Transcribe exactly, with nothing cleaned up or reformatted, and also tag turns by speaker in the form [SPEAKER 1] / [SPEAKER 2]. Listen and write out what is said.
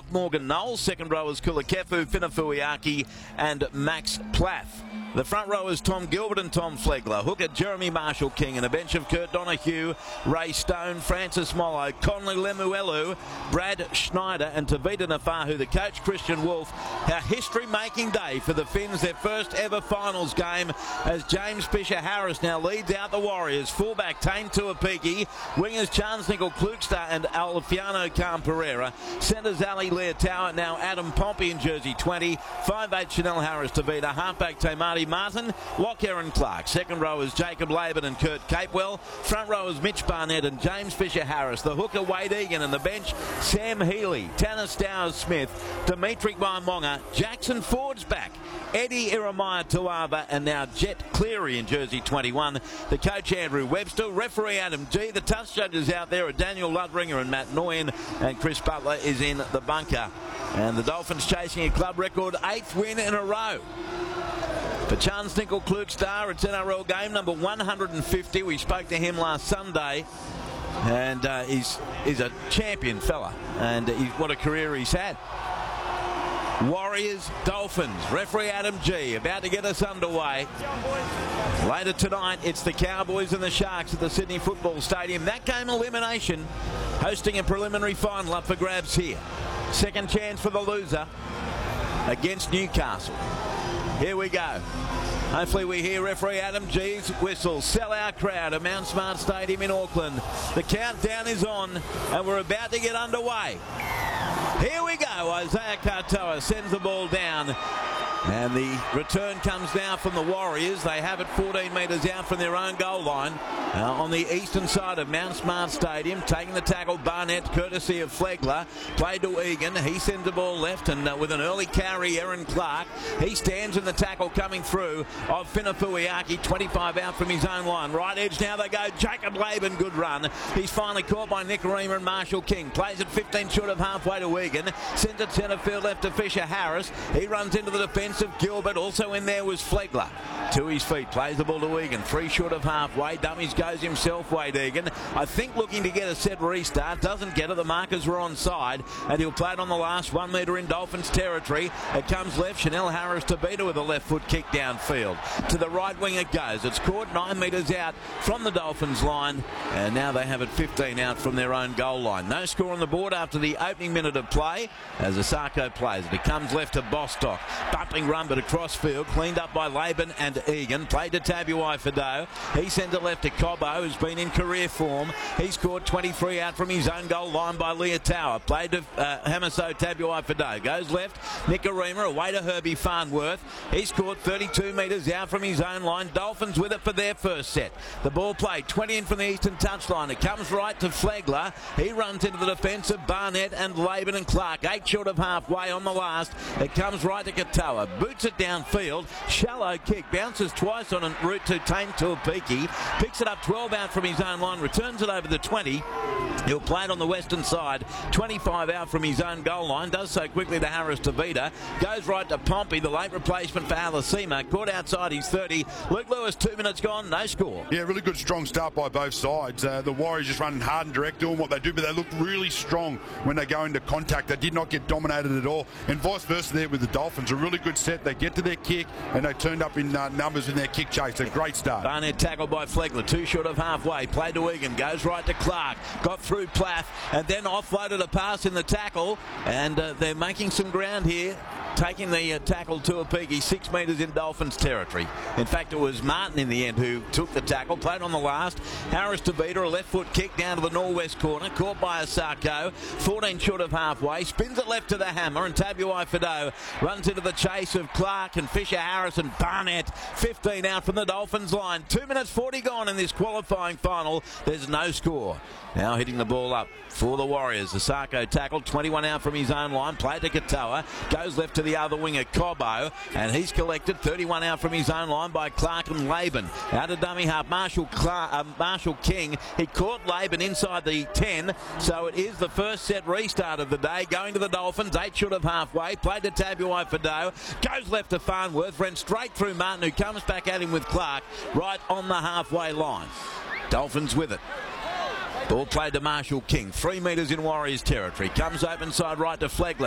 [SPEAKER 1] lock Morgan Knowles. Second rowers Kulakefu, Finafuiaki and Max Plath. The front rowers Tom Gilbert and Tom Flegler. Hooker Jeremy Marshall King, and a bench of Kurt Donahue, Ray Stone, Francis Mollo, Conley Lemuelu, Brad Schneider and Tavita Nafahu. The coach Christian Wolf. A history-making day for the Finns, their first ever finals game, as James Fisher-Harris now leads out the Warriors. Fullback Tane Tuapiki, wingers Charles Nickel Klukster and Alfiano Khan-Pereira. Centres Ali Leotower, now Adam Pompey in jersey twenty. five eight Chanel Harris Tavita. Halfback Tamati Martin, lock Aaron Clark. Second rowers Jacob Laban and Kurt Capewell. Front rowers Mitch Barnett and James Fisher-Harris. The hooker Wade Egan, and the bench Sam Healy, Tanner Stowers-Smith, Dimitri Waimonga, Jackson Ford's back, Eddie Iramiah Tuava, and now Jet Cleary in jersey twenty-one. The coach Andrew Webster, referee Adam G. The touch judges out there are Daniel Ludringer and Matt Noyen, and Chris Butler is in the bunker. And the Dolphins chasing a club record eighth win in a row. For Charles Nickel Klukster, it's N R L game number one hundred fifty. We spoke to him last Sunday, and uh, he's, he's a champion fella, and he, what a career he's had. Warriors, Dolphins, referee Adam G. about to get us underway. Later tonight, it's the Cowboys and the Sharks at the Sydney Football Stadium. That game elimination, hosting a preliminary final up for grabs here. Second chance for the loser against Newcastle. Here we go. Hopefully we hear referee Adam G's whistle. Sell-out crowd at Mount Smart Stadium in Auckland. The countdown is on and we're about to get underway. Here we go. Isaiah Katoa sends the ball down. And the return comes now from the Warriors. They have it fourteen metres out from their own goal line uh, on the eastern side of Mount Smart Stadium. Taking the tackle, Barnett, courtesy of Flegler. Played to Egan. He sends the ball left, and uh, with an early carry, Aaron Clark. He stands in the tackle coming through of Finafuiaki. twenty-five out from his own line. Right edge now they go. Jacob Laban, good run. He's finally caught by Nick Reamer and Marshall King. Plays it fifteen short of halfway to Egan. Sends it centre field left to Fisher-Harris. He runs into the defence of Gilbert. Also in there was Flegler. To his feet, plays the ball to Egan. Three short of halfway. Dummies goes himself, Wade Egan. I think looking to get a set restart. Doesn't get it. The markers were onside, and he'll play it on the last one metre in Dolphins territory. It comes left. Chanel Harris Tavita with a left foot kick downfield. To the right wing it goes. It's caught nine metres out from the Dolphins line, and now they have it fifteen out from their own goal line. No score on the board after the opening minute of play as Asako plays it. It comes left to Bostock. Bumping run but across field, cleaned up by Laban and Egan. Played to Tabuai Fado. He sends it left to Cobbo, who's been in career form. He's scored twenty-three out from his own goal line by Leotower. Played to uh, Hamaso Tabuai Fado. Goes left, Nicarima away to Herbie Farnworth. He's scored thirty-two metres out from his own line. Dolphins with it for their first set. The ball played twenty in from the eastern touchline. It comes right to Flegler. He runs into the defence of Barnett and Laban and Clark. Eight short of halfway on the last. It comes right to Katoa. Boots it downfield. Shallow kick. Bounces twice on en route to Tane Tuapiki. Picks it up twelve out from his own line. Returns it over the twenty. He'll play it on the western side. twenty-five out from his own goal line. Does so quickly to Harris Tavita. Goes right to Pompey, the late replacement for Alasima. Caught outside his thirty. Luke Lewis, two minutes gone. No score.
[SPEAKER 2] Yeah, really good strong start by both sides. Uh, the Warriors just running hard and direct, doing what they do, but they look really strong when they go into contact. They did not get dominated at all. And vice versa there with the Dolphins. A really good set. They get to their kick and they turned up in uh, numbers in their kick chase. A great start.
[SPEAKER 1] Barnett tackled by Flegler. Two short of halfway. Played to Egan. Goes right to Clark. Got through Plath and then offloaded a pass in the tackle. And uh, they're making some ground here. Taking the uh, tackle to Tuapiki, six metres in Dolphins territory. In fact, it was Martin in the end who took the tackle, played on the last. Harris Tavita, a left foot kick down to the northwest corner, caught by Asako, fourteen short of halfway, spins it left to the hammer, and Tabuai Fado runs into the chase of Clark and Fisher Harris and Barnett. fifteen out from the Dolphins line. two minutes forty gone in this qualifying final. There's no score. Now hitting the ball up for the Warriors. Asako tackled, twenty-one out from his own line, played to Katoa, goes left to the other winger, Cobbo, and he's collected thirty-one out from his own line by Clark and Laban. Out of dummy half, Marshall, Clark, uh, Marshall King. He caught Laban inside the ten, so it is the first set restart of the day. Going to the Dolphins, eight short of halfway, played to Tabuai Fado, goes left to Farnworth, ran straight through Martin, who comes back at him with Clark right on the halfway line. Dolphins with it. Ball played to Marshall King. Three metres in Warriors territory. Comes open side right to Flegler.